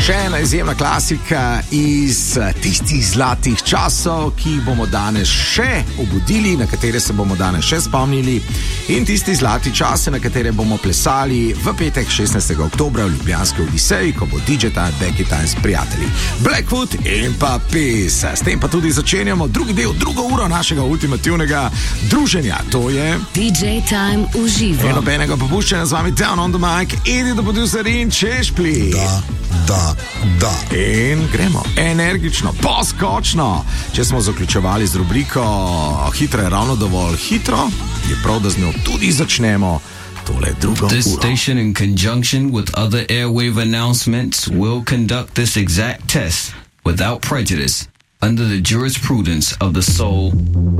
Še ena izjemna klasika iz tistih zlatih časov, ki jih bomo danes še obudili, na katere se bomo danes še spomnili, in tisti zlati čase, na katere bomo plesali v petek 16. oktobra v Ljubljanski Odiseji, ko bo DJ Time, Becky Time s prijatelji Blackwood in pa Peace. S tem pa tudi začenjamo drugi del, drugo uro našega ultimativnega druženja. To je DJ Time uživo. Eno benega popuščanja z vami down on the mic, Edi do producer in Češpli. Da. In gremo energično, poskočno. Če smo zaključevali z rubriko Hitro je ravno dovolj hitro, je prav, da z njo tudi začnemo tole drugo uro. This station in conjunction with other airwave announcements will conduct this exact test without prejudice under the jurisprudence of the Soul